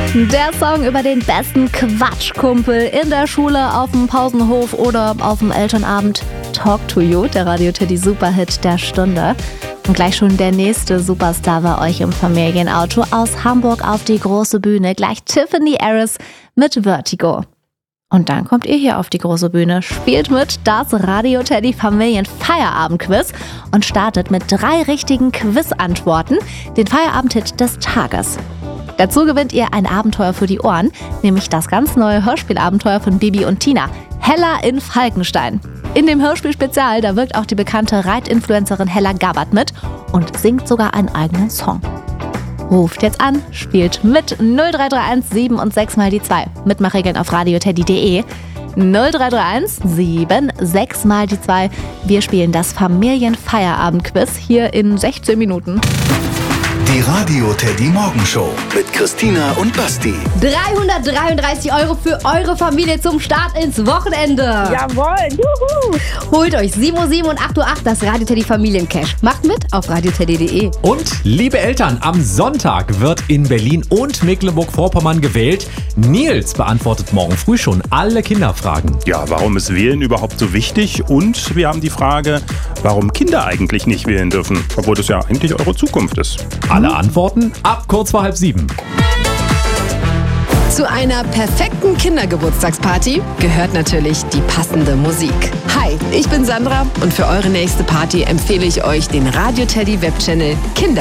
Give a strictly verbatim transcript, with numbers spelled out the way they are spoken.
Der Song über den besten Quatschkumpel in der Schule, auf dem Pausenhof oder auf dem Elternabend. Talk to You, der Radio Teddy Superhit der Stunde. Und gleich schon der nächste Superstar bei euch im Familienauto aus Hamburg auf die große Bühne. Gleich Tiffany Harris mit Vertigo. Und dann kommt ihr hier auf die große Bühne, spielt mit das Radio Teddy Familien-Feierabend-Quiz und startet mit drei richtigen Quiz-Antworten den Feierabend-Hit des Tages. Dazu gewinnt ihr ein Abenteuer für die Ohren, nämlich das ganz neue Hörspielabenteuer von Bibi und Tina, Hella in Falkenstein. In dem Hörspiel-Spezial, da wirkt auch die bekannte Reitinfluencerin Hella Gabbard mit und singt sogar einen eigenen Song. Ruft jetzt an, spielt mit null drei drei eins sieben und sechs mal die zwei. Mitmachregeln auf radioteddy punkt de. null drei drei eins sieben sechs mal die zwei. Wir spielen das Familien-Feierabend-Quiz hier in sechzehn Minuten. Die Radio Teddy Morgenshow mit Christina und Basti. dreihundertdreiunddreißig Euro für eure Familie zum Start ins Wochenende. Jawohl, juhu. Holt euch sieben Uhr sieben und acht Uhr acht das Radio Teddy Familiencash. Macht mit auf radioteddy punkt de. Und liebe Eltern, am Sonntag wird in Berlin und Mecklenburg-Vorpommern gewählt. Nils beantwortet morgen früh schon alle Kinderfragen. Ja, warum ist Wählen überhaupt so wichtig? Und wir haben die Frage, warum Kinder eigentlich nicht wählen dürfen, obwohl das ja eigentlich eure Zukunft ist. Alle Antworten ab kurz vor halb sieben. Zu einer perfekten Kindergeburtstagsparty gehört natürlich die passende Musik. Hi, ich bin Sandra und für eure nächste Party empfehle ich euch den Radio Teddy Webchannel Kinder.